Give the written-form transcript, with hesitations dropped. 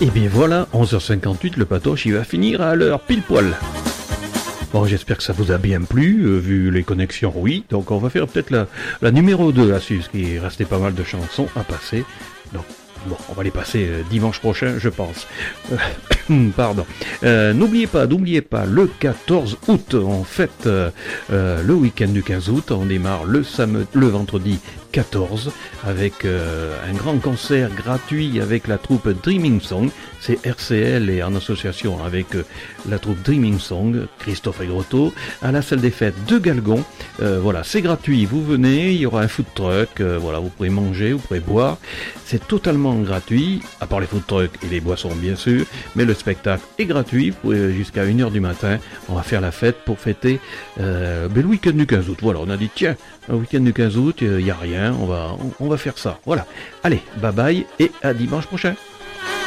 Et bien voilà, 11h58, le patoche, il va finir à l'heure pile poil. Bon, j'espère que ça vous a bien plu, vu les connexions, oui. Donc on va faire peut-être la numéro 2 là-dessus, parce qu'il restait pas mal de chansons à passer. Donc, bon, on va les passer dimanche prochain, je pense. Pardon. N'oubliez pas, le 14 août, on fête le week-end du 15 août. On démarre le vendredi 14 avec un grand concert gratuit avec la troupe Dreaming Song. C'est RCL et en association avec la troupe Dreaming Song, Christophe et Grotto, à la salle des fêtes de Galgon. Voilà, c'est gratuit. Vous venez, il y aura un food truck. Voilà, vous pourrez manger, vous pourrez boire. C'est totalement gratuit, à part les food trucks et les boissons bien sûr, mais le spectacle est gratuit jusqu'à 1h du matin. On va faire la fête pour fêter le week-end du 15 août. Voilà, on a dit tiens, un week-end du 15 août, il n'y a rien, on va faire ça. Voilà. Allez, bye bye et à dimanche prochain.